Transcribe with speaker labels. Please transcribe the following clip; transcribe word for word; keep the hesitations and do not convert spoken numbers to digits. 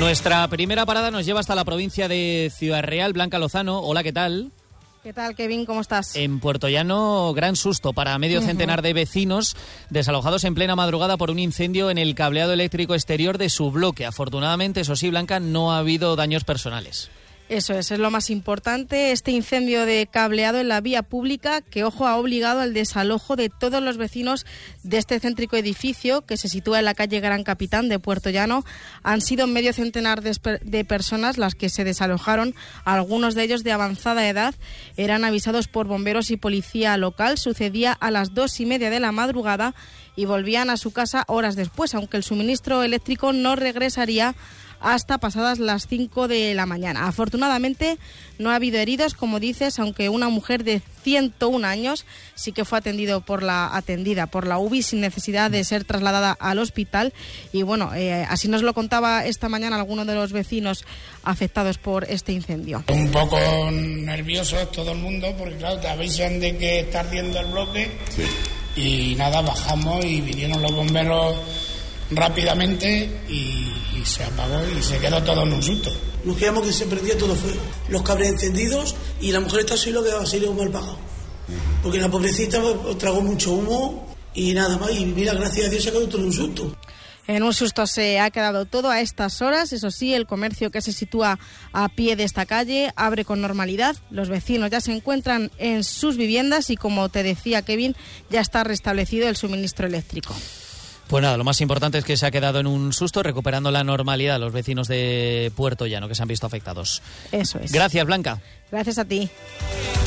Speaker 1: Nuestra primera parada nos lleva hasta la provincia de Ciudad Real. Blanca Lozano, hola, ¿qué tal?
Speaker 2: ¿Qué tal, Kevin? ¿Cómo estás?
Speaker 1: En Puerto Llano, gran susto para medio uh-huh. centenar de vecinos desalojados en plena madrugada por un incendio en el cableado eléctrico exterior de su bloque. Afortunadamente, eso sí, Blanca, no ha habido daños personales.
Speaker 2: Eso es, es lo más importante, este incendio de cableado en la vía pública que, ojo, ha obligado al desalojo de todos los vecinos de este céntrico edificio que se sitúa en la calle Gran Capitán de Puerto Llano. Han sido medio centenar de, de personas las que se desalojaron, algunos de ellos de avanzada edad. Eran avisados por bomberos y policía local. Sucedía a las dos y media de la madrugada y volvían a su casa horas después, aunque el suministro eléctrico no regresaría hasta pasadas las cinco de la mañana. Afortunadamente no ha habido heridos, como dices, aunque una mujer de ciento un años sí que fue atendido por la, atendida por la U B I sin necesidad de ser trasladada al hospital. Y bueno, eh, así nos lo contaba esta mañana alguno de los vecinos afectados por este incendio.
Speaker 3: Un poco nerviosos todo el mundo, porque claro, te avisan de que está ardiendo el bloque. Sí. Y nada, bajamos y vinieron los bomberos rápidamente y, y se apagó y se quedó todo en un susto.
Speaker 4: Nos quedamos que se prendía todo fuego, los cables encendidos y la mujer está solo que ha sido mal pagado, porque la pobrecita tragó mucho humo y nada más, y mira, gracias a Dios se quedó todo en un susto.
Speaker 2: En un susto se ha quedado todo a estas horas. Eso sí, el comercio que se sitúa a pie de esta calle abre con normalidad. Los vecinos ya se encuentran en sus viviendas y, como te decía Kevin, ya está restablecido el suministro eléctrico.
Speaker 1: Pues nada, lo más importante es que se ha quedado en un susto, recuperando la normalidad los vecinos de Puerto Llano que se han visto afectados.
Speaker 2: Eso es.
Speaker 1: Gracias, Blanca.
Speaker 2: Gracias a ti.